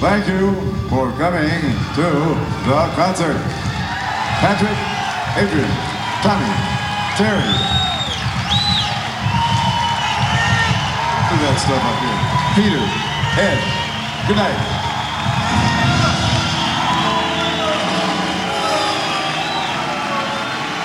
Thank you for coming to the concert. Patrick, Adrian, Tommy, Terry. Do that stuff up here. Peter, Ed, good night.